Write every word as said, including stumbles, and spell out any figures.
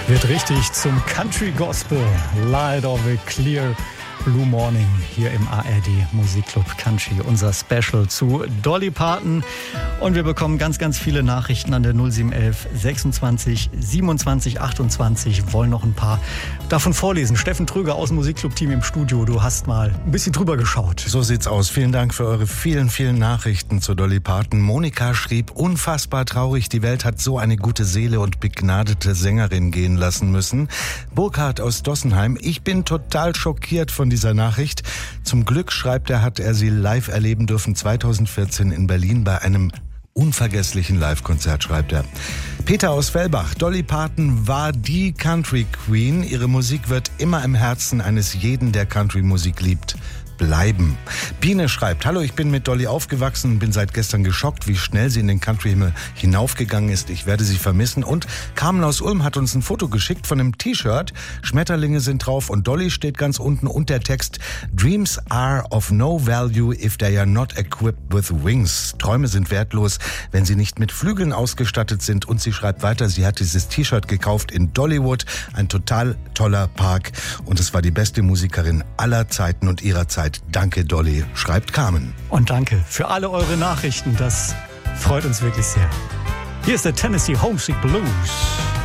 Wird richtig zum Country Gospel. Light of a Clear Blue Morning hier im A R D Musikclub Country. Unser Special zu Dolly Parton. Und wir bekommen ganz, ganz viele Nachrichten an der null sieben elf sechsundzwanzig siebenundzwanzig achtundzwanzig. Wollen noch ein paar davon vorlesen. Steffen Tröger aus dem Musikclub-Team im Studio. Du hast mal ein bisschen drüber geschaut. So sieht's aus. Vielen Dank für eure vielen, vielen Nachrichten zu Dolly Parton. Monika schrieb, unfassbar traurig, die Welt hat so eine gute Seele und begnadete Sängerin gehen lassen müssen. Burkhard aus Dossenheim, ich bin total schockiert von dieser Nachricht. Zum Glück, schreibt er, hat er sie live erleben dürfen zweitausendvierzehn in Berlin bei einem unvergesslichen Live-Konzert, schreibt er. Peter aus Fellbach, Dolly Parton war die Country Queen. Ihre Musik wird immer im Herzen eines jeden, der Country-Musik liebt, bleiben. Biene schreibt, hallo, ich bin mit Dolly aufgewachsen und bin seit gestern geschockt, wie schnell sie in den Country-Himmel hinaufgegangen ist. Ich werde sie vermissen. Und Carmen aus Ulm hat uns ein Foto geschickt von einem T-Shirt. Schmetterlinge sind drauf und Dolly steht ganz unten und der Text, Dreams are of no value if they are not equipped with wings. Träume sind wertlos, wenn sie nicht mit Flügeln ausgestattet sind. Und sie schreibt weiter, sie hat dieses T-Shirt gekauft in Dollywood, ein total toller Park. Und es war die beste Musikerin aller Zeiten und ihrer Zeit. Danke, Dolly, schreibt Carmen. Und danke für alle eure Nachrichten. Das freut uns wirklich sehr. Hier ist der Tennessee Homesick Blues.